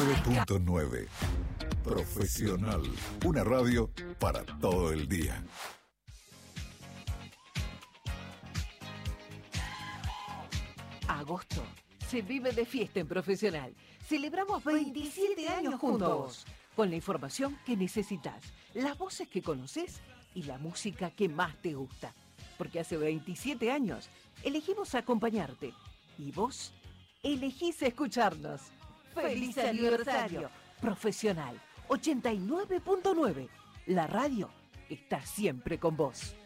89.9. Profesional. Una radio para todo el día. Agosto se vive de fiesta en Profesional. Celebramos 27 años juntos, con la información que necesitas, las voces que conoces y la música que más te gusta. Porque hace 27 años elegimos acompañarte y vos elegís escucharnos. ¡Feliz aniversario! Profesional 89.9. La radio está siempre con vos.